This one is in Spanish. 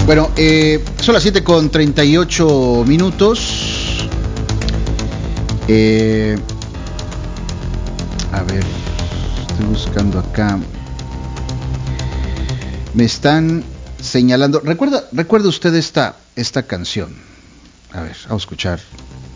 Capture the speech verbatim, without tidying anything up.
Bueno, eh, son las siete con treinta y ocho minutos. Eh, a ver, estoy buscando acá. Me están señalando. ¿Recuerda, recuerda usted esta, esta canción? A ver, vamos a escuchar